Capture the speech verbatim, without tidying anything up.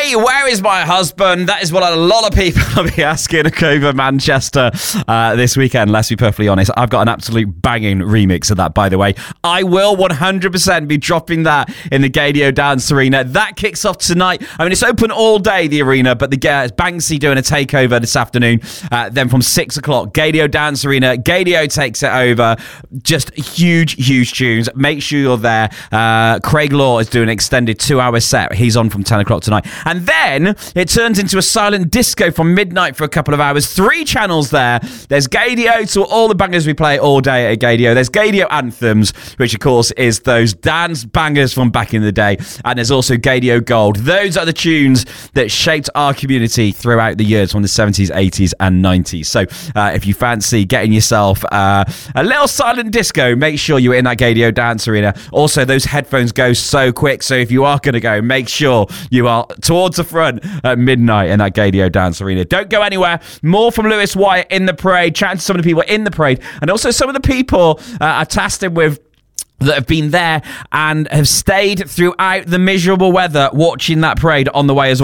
Hey, where is my husband? That is what a lot of people will be asking over Manchester uh, this weekend, let's be perfectly honest. I've got an absolute banging remix of that, by the way. I will one hundred percent be dropping that in the Gaydio Dance Arena. That kicks off tonight. I mean, it's open all day, the arena, but the uh, Banksy doing a takeover this afternoon. Uh, then from six o'clock, Gaydio Dance Arena. Gaydio takes it over. Just huge, huge tunes. Make sure you're there. Uh, Craig Law is doing an extended two-hour set. He's on from ten o'clock tonight. And then it turns into a silent disco from midnight for a couple of hours. Three channels there. There's Gaydio, so all the bangers we play all day at Gaydio. There's Gaydio Anthems, which of course is those dance bangers from back in the day. And there's also Gaydio Gold. Those are the tunes that shaped our community throughout the years from the seventies, eighties and nineties. So uh, if you fancy getting yourself uh, a little silent disco, make sure you're in that Gaydio Dance Arena. Also, those headphones go so quick, so if you are going to go, make sure you are towards the front at midnight in that Gaydio Dance Arena. Don't go anywhere. More from Lewis Wyatt in the parade, chatting to some of the people in the parade, and also some of the people uh, I tasked him with that have been there and have stayed throughout the miserable weather watching that parade on the way as well.